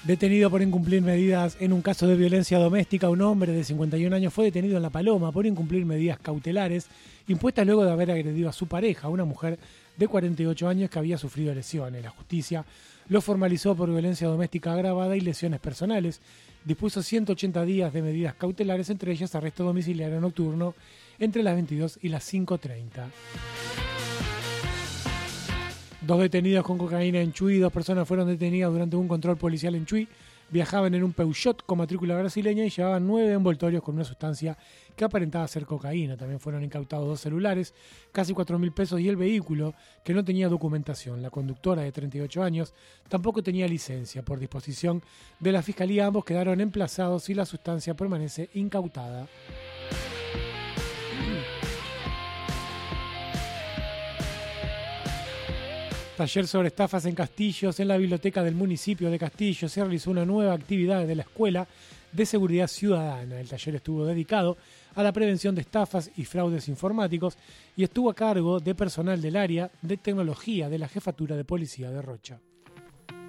Detenido por incumplir medidas en un caso de violencia doméstica, un hombre de 51 años fue detenido en La Paloma por incumplir medidas cautelares impuestas luego de haber agredido a su pareja, una mujer de 48 años que había sufrido lesiones. La justicia lo formalizó por violencia doméstica agravada y lesiones personales. Dispuso 180 días de medidas cautelares, entre ellas arresto domiciliario nocturno entre las 22 y las 5:30. Dos detenidos con cocaína en Chuy. Dos personas fueron detenidas durante un control policial en Chuy. Viajaban en un Peugeot con matrícula brasileña y llevaban 9 envoltorios con una sustancia que aparentaba ser cocaína. También fueron incautados 2 celulares, casi 4.000 pesos y el vehículo, que no tenía documentación. La conductora, de 38 años, tampoco tenía licencia. Por disposición de la Fiscalía, ambos quedaron emplazados y la sustancia permanece incautada. Taller sobre estafas en Castillos. En la biblioteca del municipio de Castillos se realizó una nueva actividad de la Escuela de Seguridad Ciudadana. El taller estuvo dedicado a la prevención de estafas y fraudes informáticos y estuvo a cargo de personal del área de tecnología de la Jefatura de Policía de Rocha.